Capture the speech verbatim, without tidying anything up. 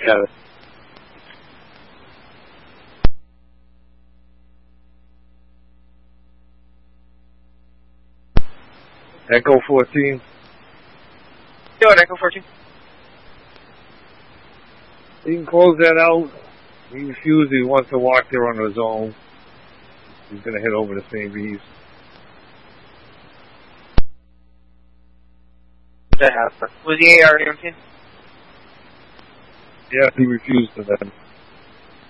Got it. Echo fourteen. Go ahead, Echo fourteen. He can close that out. He refused. He wants to walk there on his own. He's going to head over to Saint Bees. Was the A R empty? Yeah, he refused to then.